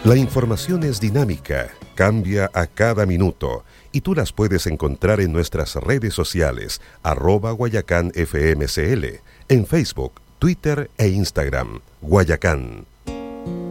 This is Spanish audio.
La información es dinámica, cambia a cada minuto y tú las puedes encontrar en nuestras redes sociales @GuayacánFMCL, en Facebook, Twitter e Instagram. Guayacán.